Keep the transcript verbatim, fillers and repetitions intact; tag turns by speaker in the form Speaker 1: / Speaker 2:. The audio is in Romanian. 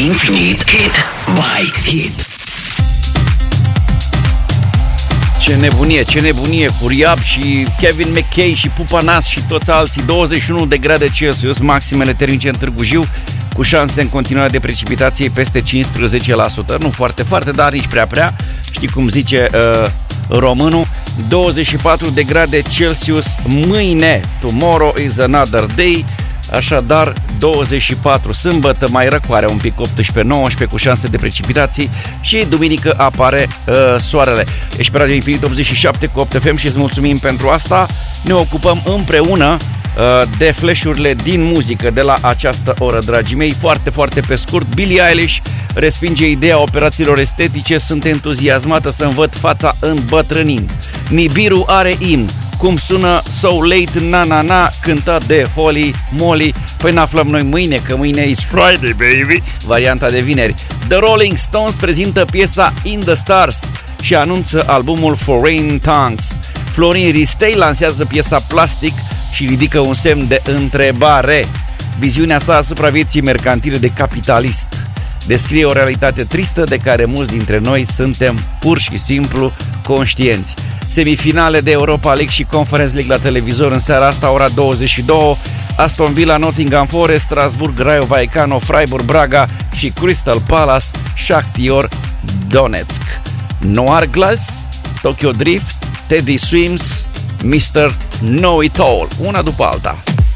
Speaker 1: Infinite Hit by Hit.
Speaker 2: Ce nebunie, ce nebunie cu Riab și Kevin McKay și Pupa Nas și toți alții. douăzeci și unu de grade Celsius, maximele termice în Târgu Jiu, cu șanse în continuare de precipitație peste cincisprezece la sută. Nu foarte, foarte, dar nici prea, prea. Știi cum zice uh, românul. douăzeci și patru de grade Celsius mâine. Tomorrow is another day. Așadar, douăzeci și patru sâmbătă, mai răcoare un pic, optsprezece nouăsprezece cu șanse de precipitații și duminică apare uh, soarele. Ești pe Radio Infinit optzeci și șapte cu opt F M și îți mulțumim pentru asta. Ne ocupăm împreună uh, de flash-urile din muzică de la această oră, dragii mei. Foarte, foarte pe scurt, Billie Eilish respinge ideea operațiilor estetice, sunt entuziasmată să-mi văd fața îmbătrânind. Nibiru are imn. Cum sună So Late Na Na Na, cântat de Holly Molly. Păi n-aflăm noi mâine, că mâine is Friday, baby, varianta de vineri. The Rolling Stones prezintă piesa In The Stars și anunță albumul Foreign Tongues. Florin Ristei lansează piesa Plastic și ridică un semn de întrebare. Viziunea sa asupra vieții mercantile de capitalist descrie o realitate tristă de care mulți dintre noi suntem pur și simplu conștienți. Semifinale de Europa League și Conference League la televizor în seara asta, ora douăzeci și două. Aston Villa, Nottingham Forest, Strasbourg, Rayo Vallecano, Freiburg, Braga și Crystal Palace, Shakhtar Donetsk. Noir Glass, Tokyo Drift, Teddy Swims, mister Know It All, una după alta.